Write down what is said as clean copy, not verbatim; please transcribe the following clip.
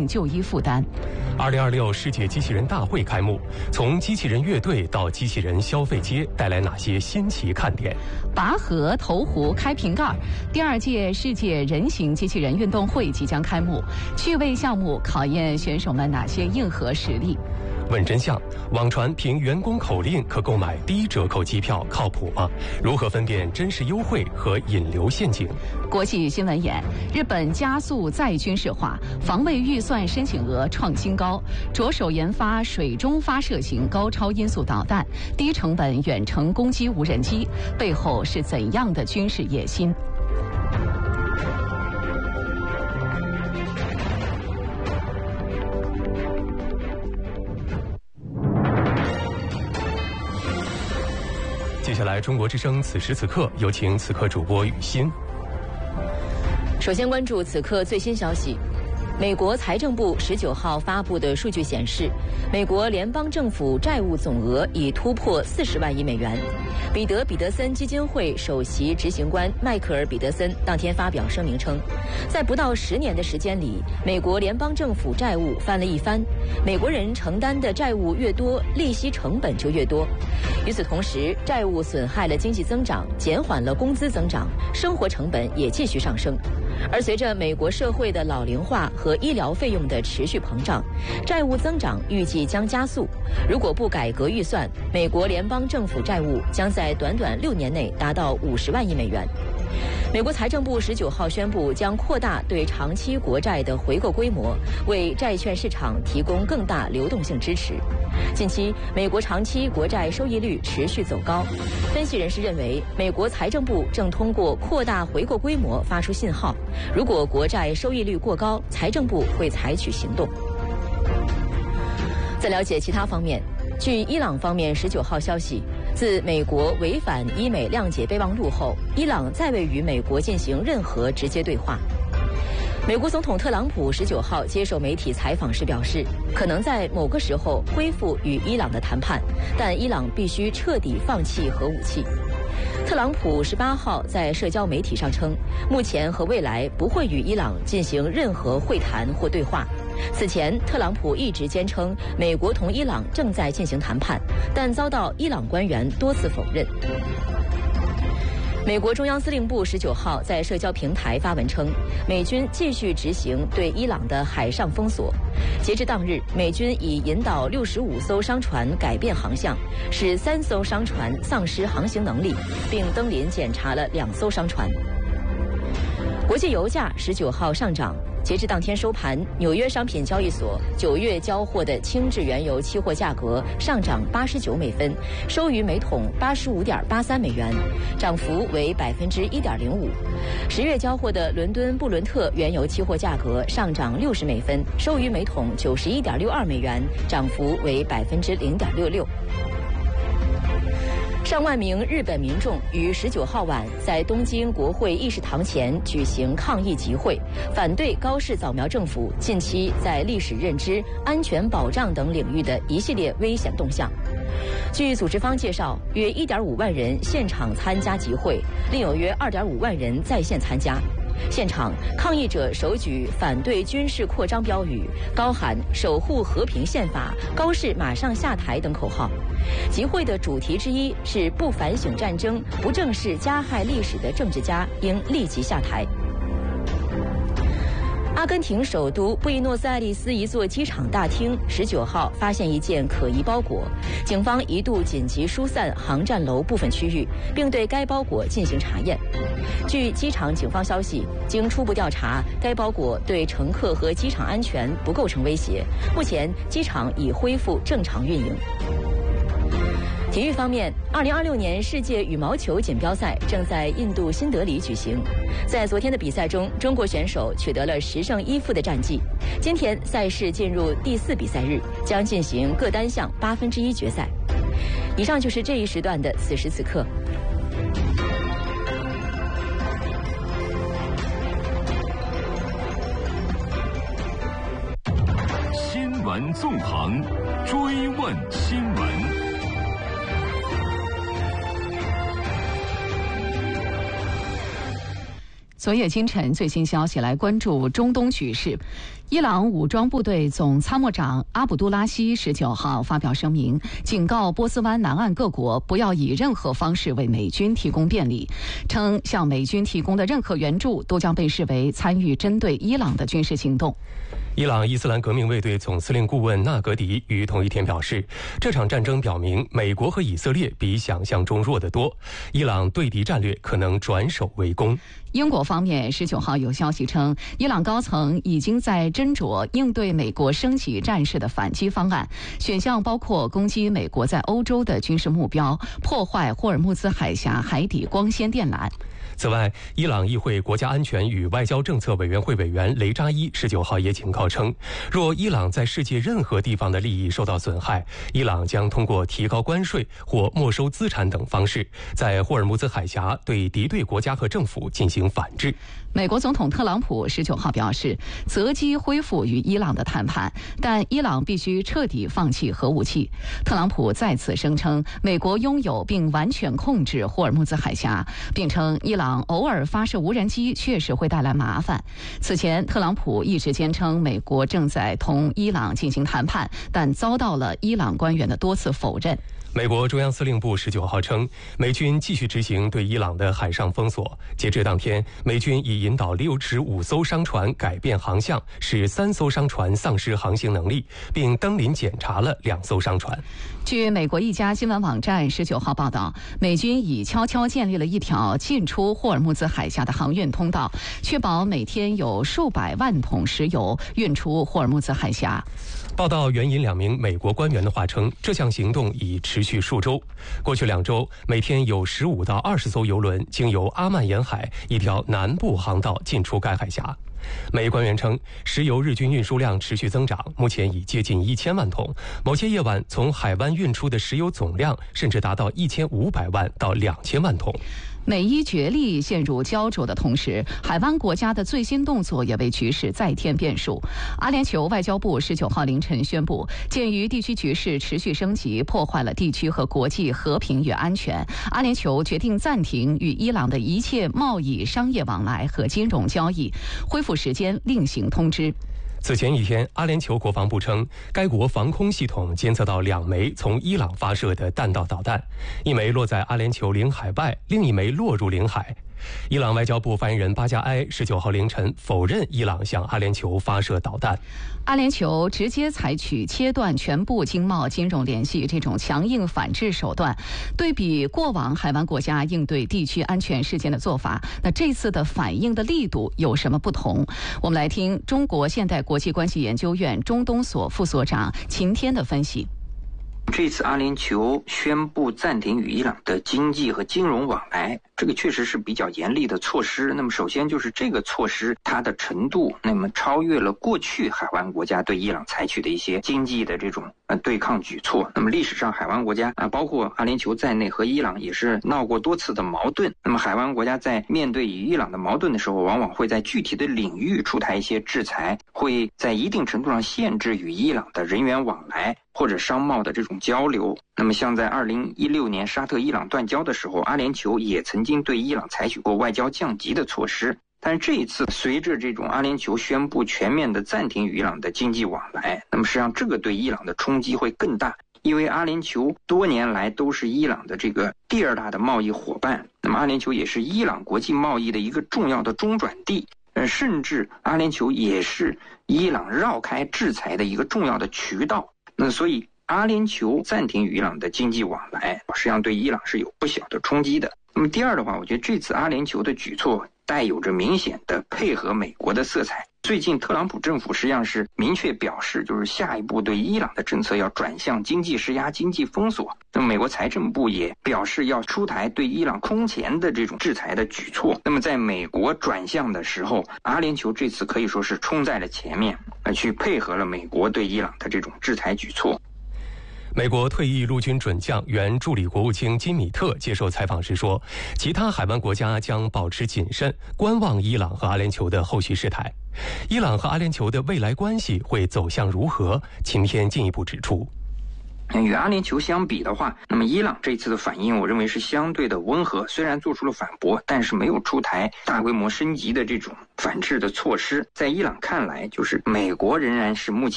就医负担。 2026世界机器人大会开幕，从机器人乐队到机器人消费街，带来哪些新奇看点？ 拔河、投壶、开瓶盖，第2届世界人形机器人运动会即将开幕，趣味项目考验选手们哪些硬核实力？ 问真相，网传凭员工口令可购买低折扣机票，靠谱吗？如何分辨真实优惠和引流陷阱？ 国际新闻眼，日本加速再军事化，防卫预算申请额创新高，着手研发水中发射型高超音速导弹，低成本远程攻击无人机，背后是怎样的军事野心？ 接下来，中国之声此时此刻，有请此刻主播雨欣。 首先关注此刻最新消息。美国财政部19号发布的数据显示，美国联邦政府债务总额已突破40万亿美元。彼得·彼得森基金会首席执行官迈克尔·彼得森当天发表声明称，在不到10年的时间里，美国联邦政府债务翻了一番。美国人承担的债务越多，利息成本就越多。与此同时，债务损害了经济增长，减缓了工资增长，生活成本也继续上升。而随着美国社会的老龄化和医疗费用的持续膨胀，债务增长预计将加速。如果不改革预算，美国联邦政府债务将在短短6年内达到50万亿美元。美国财政部19号宣布，将扩大对长期国债的回购规模，为债券市场提供更大流动性支持。近期，美国长期国债收益率持续走高，分析人士认为，美国财政部正通过扩大回购规模发出信号，如果国债收益率过高，财政部会采取行动。在了解其他方面，据伊朗方面19号消息，自美国违反伊美谅解备忘录后，伊朗再未与美国进行任何直接对话。美国总统特朗普19号接受媒体采访时表示，可能在某个时候恢复与伊朗的谈判，但伊朗必须彻底放弃核武器。特朗普18号在社交媒体上称，目前和未来不会与伊朗进行任何会谈或对话。此前，特朗普一直坚称美国同伊朗正在进行谈判，但遭到伊朗官员多次否认。美国中央司令部19号在社交平台发文称，美军继续执行对伊朗的海上封锁。截至当日，美军已引导65艘商船改变航向，使3艘商船丧失航行能力，并登临检查了2艘商船。国际油价19号上涨。截至当天收盘，纽约商品交易所9月交货的轻质原油期货价格上涨89美分，收于每桶85.83美元，涨幅为1.05%。10月交货的伦敦布伦特原油期货价格上涨60美分，收于每桶91.62美元，涨幅为0.66%。上万名日本民众于19号晚在东京国会议事堂前举行抗议集会，反对高市早苗政府近期在历史认知、安全保障等领域的一系列危险动向。据组织方介绍，约1.5万人现场参加集会，另有约2.5万人在线参加。现场，抗议者手举反对军事扩张标语，高喊“守护和平宪法”、“高市马上下台”等口号。集会的主题之一是不反省战争、不正视加害历史的政治家应立即下台。阿根廷首都布宜诺斯艾利斯一座机场大厅19号发现一件可疑包裹，警方一度紧急疏散航站楼部分区域，并对该包裹进行查验。据机场警方消息，经初步调查，该包裹对乘客和机场安全不构成威胁。目前，机场已恢复正常运营。体育方面，2026年世界羽毛球锦标赛正在印度新德里举行。在昨天的比赛中，中国选手取得了10胜1负的战绩。今天赛事进入第4比赛日，将进行各单项1/8决赛。以上就是这一时段的此时此刻。 新闻纵横，追问新闻。 昨夜今晨最新消息来关注中东局势。伊朗武装部队总参谋长阿卜杜拉希19号发表声明，警告波斯湾南岸各国不要以任何方式为美军提供便利，称向美军提供的任何援助都将被视为参与针对伊朗的军事行动。 伊朗伊斯兰革命卫队总司令顾问纳格迪于同一天表示，这场战争表明美国和以色列比想象中弱得多，伊朗对敌战略可能转守为攻。 英国方面19号有消息称，伊朗高层已经在斟酌应对美国升级战事的反击方案，选项包括攻击美国在欧洲的军事目标，破坏霍尔木兹海峡海底光纤电缆。 此外，伊朗议会国家安全与外交政策委员会委员雷扎伊19号也警告称，若伊朗在世界任何地方的利益受到损害，伊朗将通过提高关税或没收资产等方式，在霍尔木兹海峡对敌对国家和政府进行反制。 美国总统特朗普19号表示，择机恢复与伊朗的谈判，但伊朗必须彻底放弃核武器。特朗普再次声称，美国拥有并完全控制霍尔木兹海峡，并称伊朗偶尔发射无人机确实会带来麻烦。此前，特朗普一直坚称美国正在同伊朗进行谈判，但遭到了伊朗官员的多次否认。 美国中央司令部19号称，美军继续执行对伊朗的海上封锁。截至当天，美军已引导6至5艘商船改变航向，使3艘商船丧失航行能力，并登临检查了2艘商船。 据美国一家新闻网站19号报道，美军已悄悄建立了一条进出霍尔木兹海峡的航运通道，确保每天有数百万桶石油运出霍尔木兹海峡。 报道援引2名美国官员的话称，这项行动已持续数周。过去2周，每天有15到20艘油轮经由阿曼沿海一条南部航道进出该海峡。美官员称，石油日均运输量持续增长，目前已接近1000万桶。某些夜晚从海湾运出的石油总量甚至达到1500万到2000万桶。 美伊角力陷入焦灼的同时，海湾国家的最新动作也为局势再添变数。阿联酋外交部19号凌晨宣布，鉴于地区局势持续升级，破坏了地区和国际和平与安全，阿联酋决定暂停与伊朗的一切贸易、商业往来和金融交易，恢复时间另行通知。 此前一天，阿联酋国防部称，该国防空系统监测到2枚从伊朗发射的弹道导弹，一枚落在阿联酋领海外，另一枚落入领海。伊朗外交部发言人巴加埃19号凌晨否认伊朗向阿联酋发射导弹。 阿联酋直接采取切断全部经贸金融联系这种强硬反制手段，对比过往海湾国家应对地区安全事件的做法，那这次的反应的力度有什么不同？我们来听中国现代国际关系研究院中东所副所长秦天的分析。 这次阿联酋宣布暂停与伊朗的经济和金融往来，这个确实是比较严厉的措施。那么首先就是这个措施它的程度，那么超越了过去海湾国家对伊朗采取的一些经济的这种对抗举措。那么历史上海湾国家包括阿联酋在内和伊朗也是闹过多次的矛盾。那么海湾国家在面对与伊朗的矛盾的时候，往往会在具体的领域出台一些制裁，会在一定程度上限制与伊朗的人员往来或者商贸的这种交流。那么像在2016年沙特伊朗断交的时候，阿联酋也曾经对伊朗采取过外交降级的措施。但是这一次随着这种阿联酋宣布全面的暂停与伊朗的经济往来，那么实际上这个对伊朗的冲击会更大，因为阿联酋多年来都是伊朗的这个第2大的贸易伙伴，那么阿联酋也是伊朗国际贸易的一个重要的中转地，甚至阿联酋也是伊朗绕开制裁的一个重要的渠道。那所以阿联酋暂停与伊朗的经济往来，实际上对伊朗是有不小的冲击的。那么第二的话，我觉得这次阿联酋的举措带有着明显的配合美国的色彩。最近特朗普政府实际上是明确表示，就是下一步对伊朗的政策要转向经济施压、经济封锁。那么美国财政部也表示要出台对伊朗空前的这种制裁的举措。那么在美国转向的时候，阿联酋这次可以说是冲在了前面，去配合了美国对伊朗的这种制裁举措。 美国退役陆军准将、原助理国务卿金米特接受采访时说，其他海湾国家将保持谨慎，观望伊朗和阿联酋的后续事态。伊朗和阿联酋的未来关系会走向如何？秦天进一步指出， 与阿联酋相比的话，那么伊朗这次的反应，我认为是相对的温和，虽然做出了反驳，但是没有出台大规模升级的这种反制的措施。在伊朗看来，就是美国仍然是目前